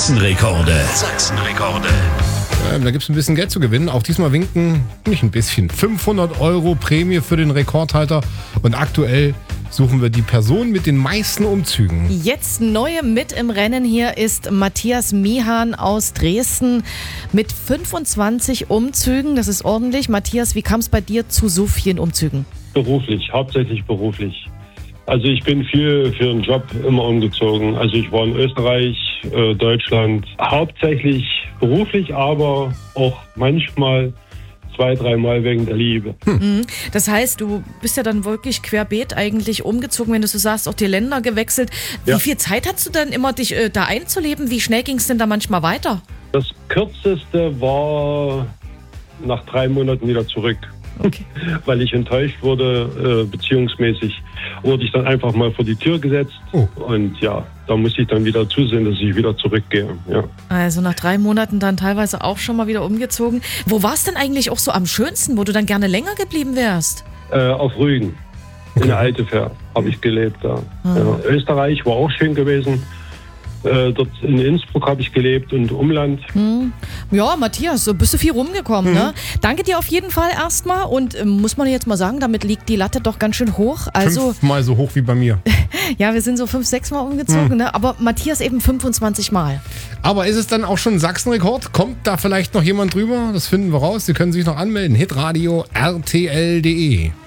Sachsen-Rekorde. Sachsen-Rekorde. Da gibt es ein bisschen Geld zu gewinnen. Auch diesmal winken, nicht ein bisschen, 500 € Prämie für den Rekordhalter. Und aktuell suchen wir die Person mit den meisten Umzügen. Jetzt neu mit im Rennen hier ist Matthias Mehan aus Dresden mit 25 Umzügen. Das ist ordentlich. Matthias, wie kam es bei dir zu so vielen Umzügen? Beruflich, hauptsächlich beruflich. Also ich bin viel für den Job immer umgezogen. Also ich war in Österreich, Deutschland, hauptsächlich beruflich, aber auch manchmal 2-3 Mal wegen der Liebe. Das heißt, du bist ja dann wirklich querbeet eigentlich umgezogen, wenn du so sagst, auch die Länder gewechselt. Ja. Wie viel Zeit hast du dann immer, dich da einzuleben? Wie schnell ging es denn da manchmal weiter? Das kürzeste war nach 3 Monaten wieder zurück. Okay. Weil ich enttäuscht wurde, beziehungsmäßig wurde ich dann einfach mal vor die Tür gesetzt. Oh. Und ja, da musste ich dann wieder zusehen, dass ich wieder zurückgehe. Ja. Also nach 3 Monaten dann teilweise auch schon mal wieder umgezogen. Wo war es denn eigentlich auch so am schönsten, wo du dann gerne länger geblieben wärst? Auf Rügen, in der Altefer, habe ich gelebt. Ja. Ja. Österreich war auch schön gewesen. Dort in Innsbruck habe ich gelebt und Umland. Ja, Matthias, so bist du viel rumgekommen, ne? Danke dir auf jeden Fall erstmal und muss man jetzt mal sagen, damit liegt die Latte doch ganz schön hoch. Also 5-mal so hoch wie bei mir. ja, wir sind so 5-6 Mal umgezogen, ne? Aber Matthias eben 25 Mal. Aber ist es dann auch schon ein Sachsenrekord? Kommt da vielleicht noch jemand drüber? Das finden wir raus. Sie können sich noch anmelden. Hitradio RTL.de